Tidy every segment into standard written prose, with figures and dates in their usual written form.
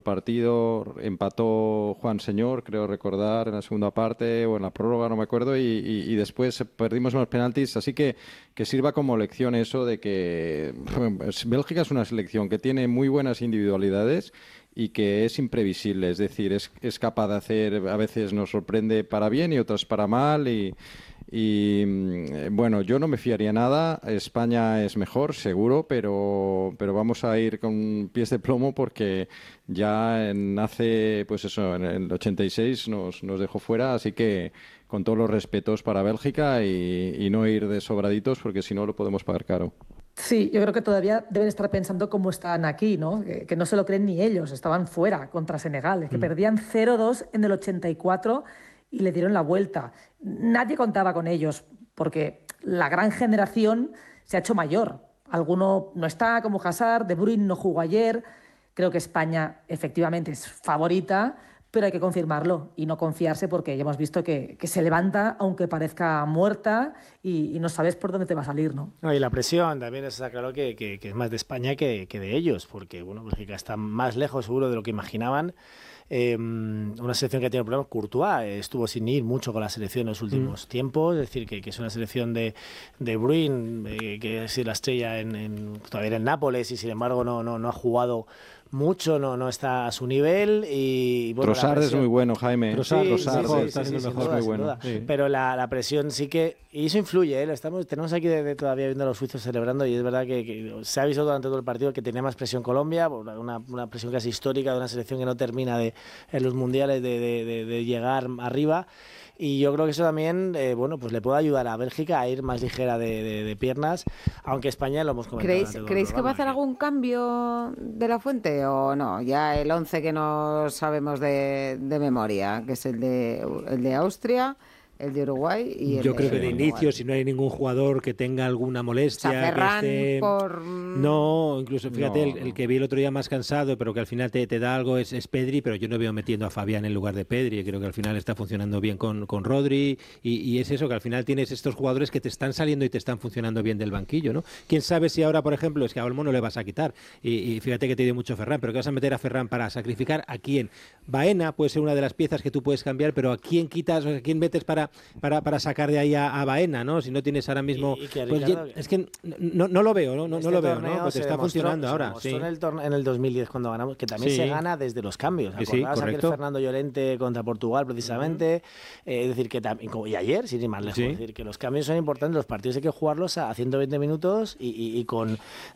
partido empató Juan Señor, creo recordar, en la segunda parte o en la prórroga, no me acuerdo, y después perdimos en los penaltis, así que sirva como lección eso de que Bélgica es una selección que tiene muy buenas individualidades y que es imprevisible, es decir, es capaz de hacer, a veces nos sorprende para bien y otras para mal bueno, yo no me fiaría nada. España es mejor, seguro, pero vamos a ir con pies de plomo porque ya hace, pues eso, en el 86 nos dejó fuera, así que con todos los respetos para Bélgica y no ir de sobraditos porque si no lo podemos pagar caro. Sí, yo creo que todavía deben estar pensando cómo están aquí, ¿no? Que no se lo creen ni ellos, estaban fuera contra Senegal, que perdían 0-2 en el 84 y le dieron la vuelta. Nadie contaba con ellos porque la gran generación se ha hecho mayor. Alguno no está, como Hazard, De Bruyne no jugó ayer. Creo que España efectivamente es favorita, pero hay que confirmarlo y no confiarse porque ya hemos visto que se levanta aunque parezca muerta y no sabes por dónde te va a salir, ¿no? No, y la presión también está claro que es más de España que de ellos, porque bueno, Bélgica está más lejos seguro de lo que imaginaban. Una selección que tiene problemas. Courtois estuvo sin ir mucho con la selección en los últimos tiempos, es decir, que es una selección de Bruyne, que ha sido la estrella todavía en el Nápoles y sin embargo no ha jugado mucho, no está a su nivel y bueno, Trossard es muy bueno, Jaime. Trossard Está siendo mejor, muy bueno. Sí. Pero la presión sí que, y eso influye, ¿eh? Tenemos aquí todavía viendo a los suizos celebrando y es verdad que se ha visto durante todo el partido que tenía más presión Colombia, una presión casi histórica de una selección que no termina en los mundiales de llegar arriba. Y yo creo que eso también, bueno, pues le puede ayudar a Bélgica a ir más ligera de piernas, aunque España lo hemos comentado. ¿Creéis que va a hacer algún cambio de la Fuente o no? Ya el 11 que no sabemos de memoria, que es el de Austria, el de Uruguay y el Yo creo que de Uruguay. inicio, si no hay ningún jugador que tenga alguna molestia, O sea, Ferran que esté... por... No, incluso fíjate, el que vi el otro día más cansado, pero que al final te da algo es Pedri, pero yo no veo metiendo a Fabián en lugar de Pedri. Creo que al final está funcionando bien con Rodri y es eso, que al final tienes estos jugadores que te están saliendo y te están funcionando bien del banquillo, ¿no? Quién sabe si ahora, por ejemplo, es que a Olmo no le vas a quitar y fíjate que te dio mucho Ferran, pero que vas a meter a Ferran para sacrificar a quién. Baena puede ser una de las piezas que tú puedes cambiar, pero a quién quitas, o sea, a quién metes para sacar de ahí a Baena, ¿no? Si no tienes ahora mismo... Pues es que no lo veo, no lo veo, ¿no? Pues está funcionando ahora. Sí. En el 2010 cuando ganamos, que también se gana desde los cambios. Sí, ¿Acordabas aquel correcto. Fernando Llorente contra Portugal precisamente? Es decir, que y ayer, sin ir más lejos, es decir, que los cambios son importantes, los partidos hay que jugarlos a 120 minutos y con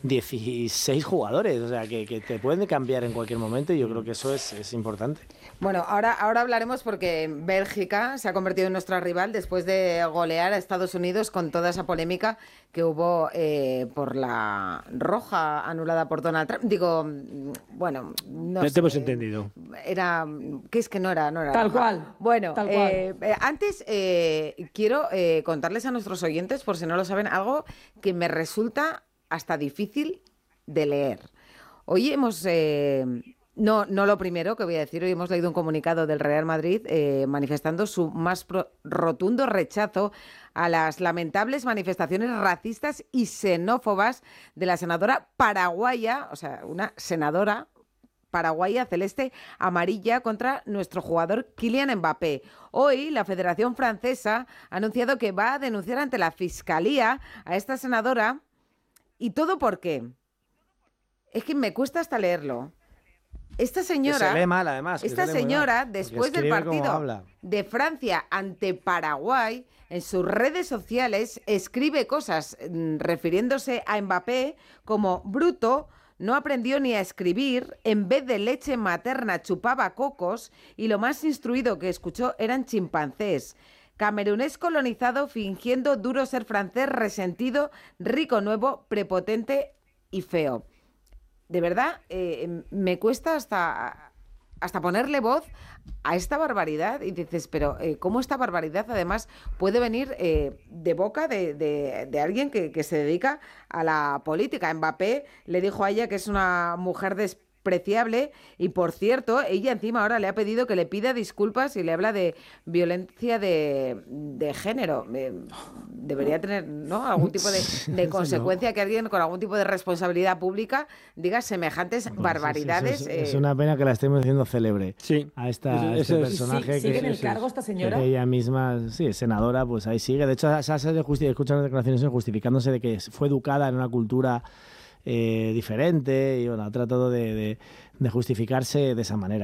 16 jugadores, o sea, que te pueden cambiar en cualquier momento y yo creo que eso es importante. Bueno, ahora hablaremos porque Bélgica se ha convertido en nuestra rival después de golear a Estados Unidos con toda esa polémica que hubo por la roja anulada por Donald Trump. Digo, bueno, no sé. Te hemos entendido. Era, que es que no era Tal roja. cual. Bueno, Tal cual. antes quiero contarles a nuestros oyentes, por si no lo saben, algo que me resulta hasta difícil de leer. Hoy hemos... No lo primero que voy a decir, hoy hemos leído un comunicado del Real Madrid manifestando su más rotundo rechazo a las lamentables manifestaciones racistas y xenófobas de la senadora paraguaya, o sea, una senadora paraguaya celeste amarilla contra nuestro jugador Kylian Mbappé. Hoy la Federación Francesa ha anunciado que va a denunciar ante la Fiscalía a esta senadora. ¿Y todo por qué? Es que me cuesta hasta leerlo. Esta señora, que se lee mal, además, que esta se lee muy señora, mal, después porque del escribe como partido habla. de Francia ante Paraguay, en sus redes sociales escribe cosas refiriéndose a Mbappé como bruto, no aprendió ni a escribir, en vez de leche materna chupaba cocos y lo más instruido que escuchó eran chimpancés. Camerunés colonizado fingiendo duro ser francés, resentido, rico nuevo, prepotente y feo. De verdad, me cuesta hasta ponerle voz a esta barbaridad y dices, pero ¿cómo esta barbaridad además puede venir de boca de alguien que se dedica a la política? Mbappé le dijo a ella que es una mujer despreciable. Y por cierto, ella encima ahora le ha pedido que le pida disculpas y le habla de violencia de género. Debería tener, ¿no?, algún tipo de consecuencia que alguien con algún tipo de responsabilidad pública diga semejantes barbaridades. Es una pena que la estemos haciendo célebre a este personaje. ¿Sigue en el cargo esta señora? Que ella misma, sí, es senadora, pues ahí sigue. De hecho, he escuchado declaraciones justificándose de que fue educada en una cultura diferente y bueno, ha tratado de justificarse de esa manera.